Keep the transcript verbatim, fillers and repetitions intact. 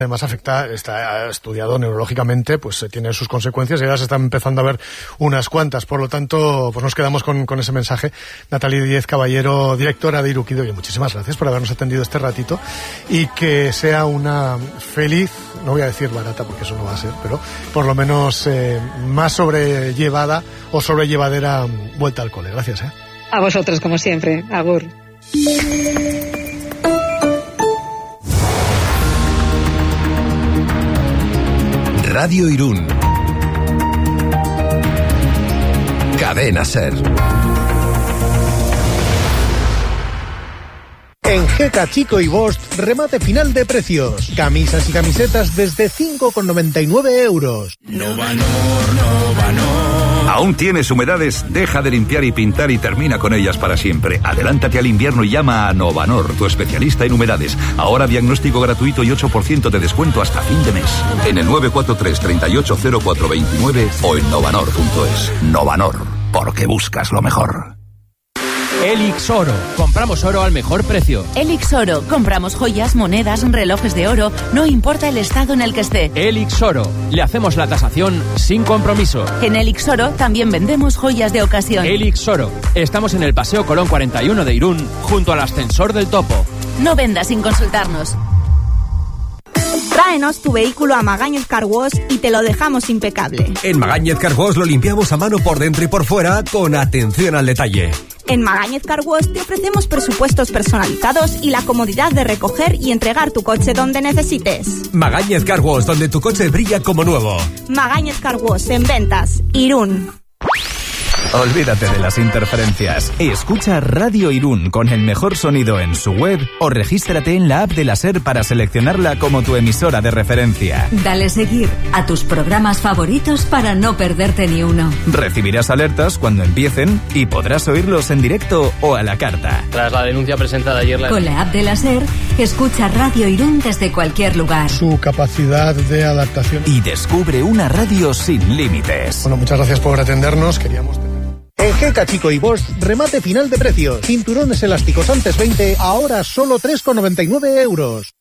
Además afecta, está estudiado neurológicamente, pues tiene sus consecuencias y ya se están empezando a ver unas cuantas. Por lo tanto, pues nos quedamos con, con ese mensaje. Natalie Díez Caballero, directora de Irukido, y muchísimas gracias por habernos atendido este ratito y que sea una feliz, no voy a decir barata porque eso no va a ser, pero por lo menos eh, más sobrellevada o sobrellevadera vuelta al cole. Gracias, ¿eh? A vosotros, como siempre. Agur. Radio Irún. Cadena Ser. En Geka Chico y Bosch, remate final de precios. Camisas y camisetas desde cinco con noventa y nueve euros. Novanor, Novanor. ¿Aún tienes humedades? Deja de limpiar y pintar y termina con ellas para siempre. Adelántate al invierno y llama a Novanor, tu especialista en humedades. Ahora diagnóstico gratuito y ocho por ciento de descuento hasta fin de mes. En el nueve cuatro tres, treinta y ocho cero cuatro veintinueve o en novanor punto es. Novanor, porque buscas lo mejor. Elix Oro. Compramos oro al mejor precio. Elix Oro. Compramos joyas, monedas, relojes de oro, no importa el estado en el que esté. Elix Oro. Le hacemos la tasación sin compromiso. En Elix Oro también vendemos joyas de ocasión. Elix Oro. Estamos en el Paseo Colón cuarenta y uno de Irún, junto al ascensor del Topo. No vendas sin consultarnos. Tráenos tu vehículo a Magañez Car Wash y te lo dejamos impecable. En Magañez Car Wash lo limpiamos a mano por dentro y por fuera con atención al detalle. En Magañez Car Wash te ofrecemos presupuestos personalizados y la comodidad de recoger y entregar tu coche donde necesites. Magañez Car Wash, donde tu coche brilla como nuevo. Magañez Car Wash, en ventas, Irún. Olvídate de las interferencias. Escucha Radio Irún con el mejor sonido en su web o regístrate en la app de la SER para seleccionarla como tu emisora de referencia. Dale seguir a tus programas favoritos para no perderte ni uno. Recibirás alertas cuando empiecen y podrás oírlos en directo o a la carta. Tras la denuncia presentada ayer... La... Con la app de la SER, escucha Radio Irún desde cualquier lugar. Su capacidad de adaptación. Y descubre una radio sin límites. Bueno, muchas gracias por atendernos. Queríamos... En Geka Chico y Bosch, remate final de precios. Cinturones elásticos antes veinte, ahora solo tres con noventa y nueve euros.